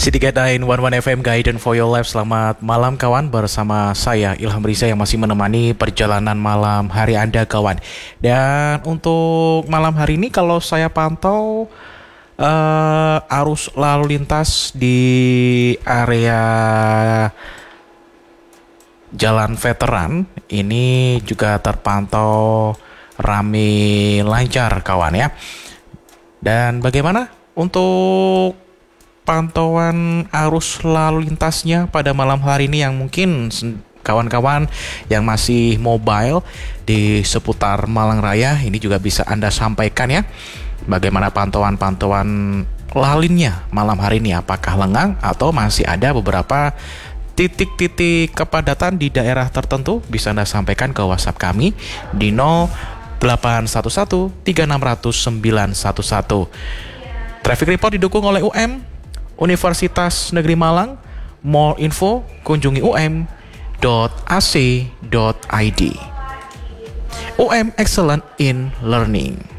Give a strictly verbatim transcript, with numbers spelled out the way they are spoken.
Sidikadain One One F M Guidance for Your Life. Selamat malam kawan, bersama saya Ilham Riza yang masih menemani perjalanan malam hari Anda kawan. Dan untuk malam hari ini kalau saya pantau uh, arus lalu lintas di area Jalan Veteran ini juga terpantau rame lancar kawan ya. Dan bagaimana untuk pantauan arus lalu lintasnya pada malam hari ini yang mungkin kawan-kawan yang masih mobile di seputar Malang Raya ini juga bisa Anda sampaikan ya. Bagaimana pantauan-pantauan lalinnya malam hari ini, apakah lengang atau masih ada beberapa titik-titik kepadatan di daerah tertentu? Bisa Anda sampaikan ke WhatsApp kami di nol delapan satu satu tiga enam nol nol sembilan satu satu. Traffic report didukung oleh U M Universitas Negeri Malang. More info kunjungi u m dot a c dot i d. U M Excellent in Learning.